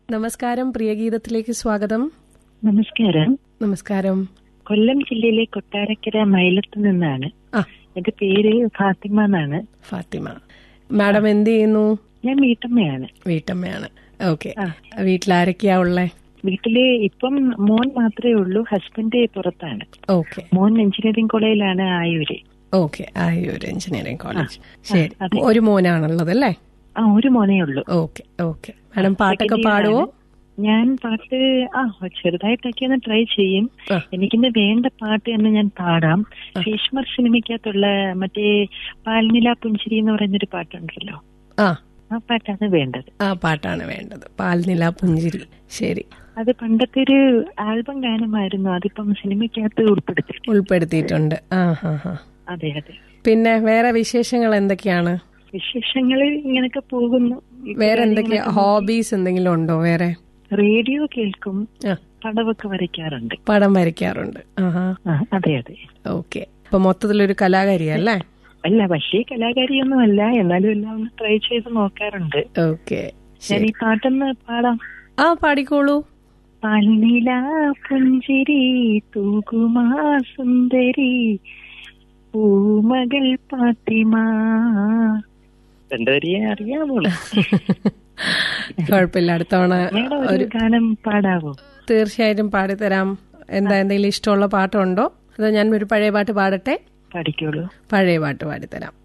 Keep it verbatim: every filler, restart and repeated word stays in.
നമസ്കാരം, പ്രിയഗീതത്തിലേക്ക് സ്വാഗതം. നമസ്കാരം. നമസ്കാരം. കൊല്ലം ജില്ലയിലെ കൊട്ടാരക്കര മൈലത്ത് നിന്നാണ്. എന്റെ പേര് ഫാത്തിമ എന്നാണ്. ഫാത്തിമ മാഡം എന്ത് ചെയ്യുന്നു? ഞാൻ വീട്ടമ്മയാണ്. വീട്ടമ്മയാണ്. ഓക്കെ. വീട്ടിലാരൊക്കെയാ ഉള്ളേ? വീട്ടില് ഇപ്പം മോൻ മാത്രമേ ഉള്ളൂ. ഹസ്ബൻഡ് പുറത്താണ്. ഓക്കെ. മോൻ എഞ്ചിനീയറിംഗ് കോളേജിലാണ്, Ayur. Okay, Ayur engineering college. ശരി, ഒരു മോനാണുള്ളത് അല്ലേ? ആ, ഒരു മോനേ ഉള്ളൂ. Okay okay. മാഡം പാട്ടൊക്കെ പാടുവോ? ഞാൻ പാട്ട് ആ ചെറുതായിട്ടൊക്കെ ഒന്ന് ട്രൈ ചെയ്യും. എനിക്കിന്ന് വേണ്ട പാട്ട് എന്ന് ഞാൻ പാടാം. ഭീഷ്മർ സിനിമയ്ക്കകത്തുള്ള മറ്റേ പാൽനില പുഞ്ചിരി എന്ന് പറയുന്നൊരു പാട്ടുണ്ടല്ലോ, ആ ആ പാട്ടാണ് വേണ്ടത്. ആ പാട്ടാണ് വേണ്ടത്, പാൽനില പുഞ്ചിരി. ശരി. അത് പണ്ടത്തെ ഒരു ആൽബം ഗാനമായിരുന്നു. അതിപ്പം സിനിമയ്ക്കകത്ത് ഉൾപ്പെടുത്തി ഉൾപ്പെടുത്തിയിട്ടുണ്ട്. ആ ഹാ ഹാ. അതെ അതെ. പിന്നെ വേറെ വിശേഷങ്ങൾ എന്തൊക്കെയാണ്? വിശേഷങ്ങള് ഇങ്ങനൊക്കെ പോകുന്നു. വേറെ എന്തൊക്കെയാ ഹോബീസ് എന്തെങ്കിലും ഉണ്ടോ? വേറെ റേഡിയോ കേൾക്കും, പടമൊക്കെ വരയ്ക്കാറുണ്ട്. പടം വരയ്ക്കാറുണ്ട്. അതെ അതെ. ഓക്കെ. അപ്പൊ മൊത്തത്തിലൊരു കലാകാരിയല്ലേ? അല്ല, പക്ഷേ കലാകാരിയൊന്നും അല്ല, എന്നാലും എല്ലാം ഒന്ന് ട്രൈ ചെയ്ത് നോക്കാറുണ്ട്. ഓക്കെ. ഞാൻ ഈ പാട്ടൊന്ന് പാടാം. ആ, പാടിക്കോളൂ. പാൽനില പുഞ്ചിരി തൂകുമാ സുന്ദരി പൂമകൾ ഫാത്തിമ. രണ്ടുപേരെയും അറിയാമോ? കുഴപ്പമില്ല, അടുത്തവണ ഒരു ഗാനം പാടാവോ? തീർച്ചയായിട്ടും പാടിത്തരാം. എന്താ, എന്തെങ്കിലും ഇഷ്ടമുള്ള പാട്ടുണ്ടോ? അതോ ഞാൻ ഒരു പഴയ പാട്ട് പാടട്ടെ? പാടിക്കോളൂ. പഴയ പാട്ട് പാടിത്തരാം.